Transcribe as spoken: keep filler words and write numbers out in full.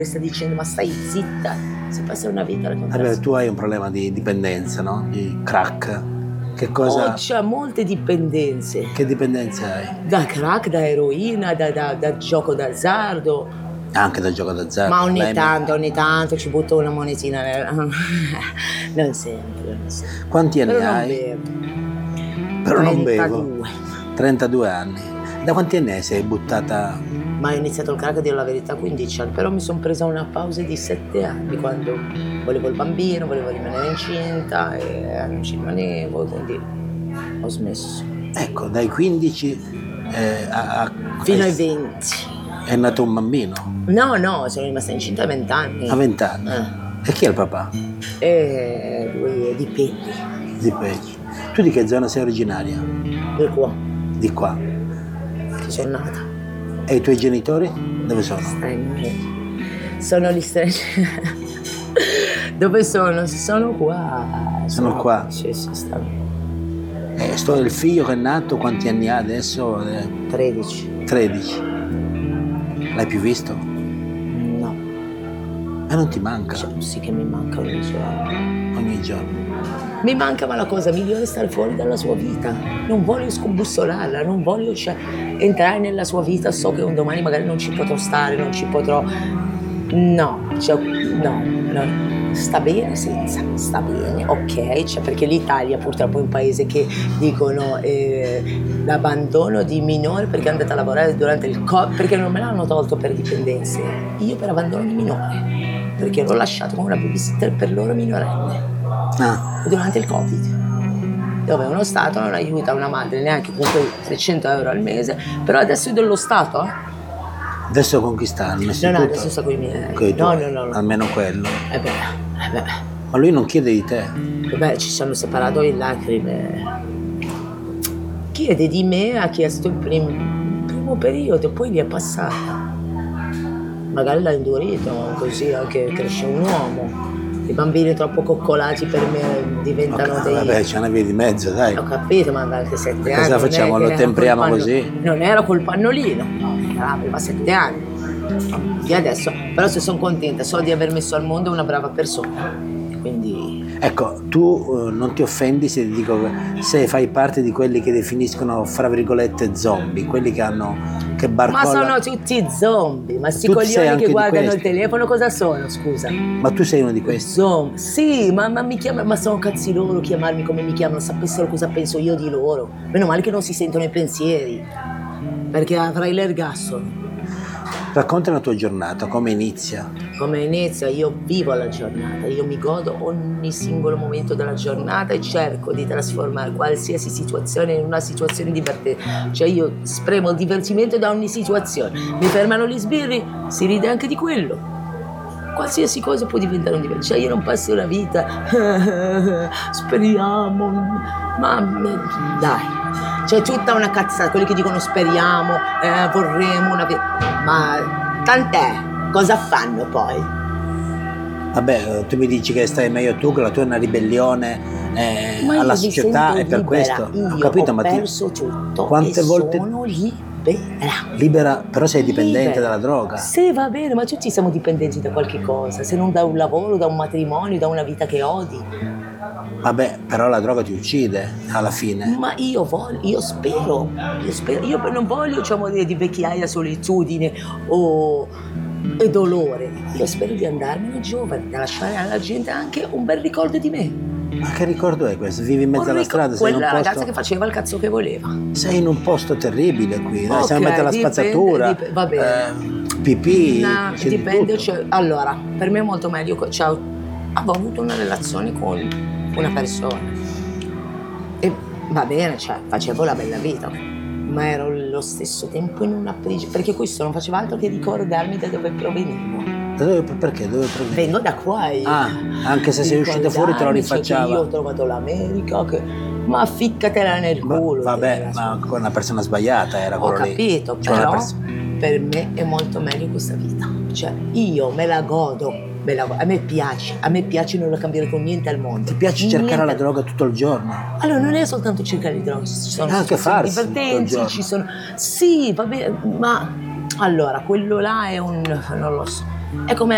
sta dicendo ma stai zitta, si passa una vita a raccontare. Vabbè, tu hai un problema di dipendenza, no? Di crack. Che cosa? Oh, c'ha molte dipendenze. Che dipendenze hai? Da crack, da eroina, da, da, da gioco d'azzardo. Anche da gioco d'azzardo. Ma ogni Lei tanto, ogni tanto ci butto una monetina nella... non sempre, non sempre. Quanti anni Però non hai? bevo. Però non bevo. trentadue. trentadue anni. Da quanti anni sei buttata? Ma ho iniziato il crack, a dire la verità, a quindici anni, però mi sono presa una pausa di sette anni quando volevo il bambino, volevo rimanere incinta e non ci rimanevo, quindi ho smesso. Ecco, dai quindici eh, a, a, Fino è, ai venti. È nato un bambino? No, no, sono rimasta incinta a venti anni. A venti anni? Eh. E chi è il papà? E lui è di Pelli. Di Pelli. Tu di che zona sei originaria? Di qua. Di qua. Ci sono nata. E i tuoi genitori? Dove sono? Stranieri. Sono gli stranieri. Dove sono? Sono qua. Sono, sono qua? Sì, sì, stanno. E sto il figlio che è nato, quanti anni ha adesso? tredici. tredici. L'hai più visto? No. E non ti manca? Cioè, sì che mi manca ogni giorno. Ogni giorno. Mi manca, ma la cosa migliore è stare fuori dalla sua vita. Non voglio scombussolarla, non voglio cioè, entrare nella sua vita. So che un domani magari non ci potrò stare, non ci potrò... No, cioè, no, no. Sta bene senza, sta bene, ok, cioè, perché l'Italia purtroppo è un paese che dicono eh, l'abbandono di minore perché è andata a lavorare durante il Covid, perché non me l'hanno tolto per dipendenze, io per abbandono di minore, perché l'ho lasciato come una babysitter per loro minorenne. Ah. Durante il Covid, dove uno Stato non aiuta una madre neanche con quei trecento euro al mese, però adesso è dello Stato, eh? Adesso con chi sta? No, no, adesso sta con i miei. Coi no, tuoi. no, no, no. Almeno quello. Eh beh, eh beh. Ma lui non chiede di te? Eh beh, ci siamo separati in lacrime. Chiede di me, ha chiesto il primo, il primo periodo, poi gli è passata. Magari l'ha indurito, così anche cresce un uomo. I bambini troppo coccolati per me diventano okay, dei... Vabbè, c'è una via di mezzo, dai. Ho capito, ma anche sette anni. Cosa facciamo? Lo tempriamo così? Non ero col pannolino, no, aveva sette anni. E adesso, però se sono contenta, so di aver messo al mondo una brava persona. Quindi... Ecco, tu uh, non ti offendi se ti dico se fai parte di quelli che definiscono, fra virgolette, zombie, quelli che hanno... che barcollano... Ma sono tutti zombie, ma sti coglioni che guardano il telefono cosa sono, scusa? Ma tu sei uno di questi? Zombie, sì, ma, ma mi chiamano, ma sono cazzi loro chiamarmi come mi chiamano, sapessero cosa penso io di loro. Meno male che non si sentono i pensieri, perché avrai l'ergastolo. Racconta la tua giornata, come inizia? Come inizia? Io vivo la giornata, io mi godo ogni singolo momento della giornata e cerco di trasformare qualsiasi situazione in una situazione divertente. Cioè io spremo il divertimento da ogni situazione. Mi fermano gli sbirri, si ride anche di quello. Qualsiasi cosa può diventare un divertimento. Cioè io non passo la vita, speriamo, ma dai. C'è tutta una cazzata, quelli che dicono speriamo, eh, vorremmo una vita, ma tant'è, cosa fanno poi? Vabbè, tu mi dici che stai meglio tu, che la tua è una ribellione eh, alla società e per libera. questo. Io ho capito, ho ma perso ti... tutto quante e volte sono libera. Libera, però sei dipendente libera. dalla droga. Sì, va bene, ma tutti siamo dipendenti da qualche cosa, se non da un lavoro, da un matrimonio, da una vita che odi. Vabbè, però la droga ti uccide alla fine. Ma io voglio, io spero, io spero, io non voglio diciamo, di vecchiaia, solitudine o e dolore. Io spero di andarmene giovane, da lasciare alla gente anche un bel ricordo di me. Ma che ricordo è questo? Vivi in mezzo alla strada? Sei in un posto... ragazza che faceva il cazzo che voleva. Sei in un posto terribile qui, okay, sei in mezzo alla dipende, spazzatura, dip... va bene. Eh, pipì, no, c'è dipende, di cioè, allora, per me è molto meglio, cioè, avevo avuto una relazione con una persona e va bene, cioè, facevo la bella vita, ma ero allo stesso tempo in una prigione, perché questo non faceva altro che ricordarmi da dove provenivo. Da dove, perché? Dove provenivi? Vengo da qua e... Ah, anche se sei uscito fuori te lo rifacciava. Io ho trovato l'America, che... ma ficcatela nel culo. Va, vabbè, ma con una persona sbagliata era quello lì. Ho capito, cioè, però pers- per me è molto meglio questa vita. Cioè, io me la godo, me la godo. A me piace, a me piace, non la cambierei con niente al mondo. Ti piace niente. cercare la droga tutto il giorno? Allora, non è soltanto cercare di droga, ci sono anche farsi divertenti, ci sono... Sì, va bene, ma... Allora, quello là è un... non lo so. È come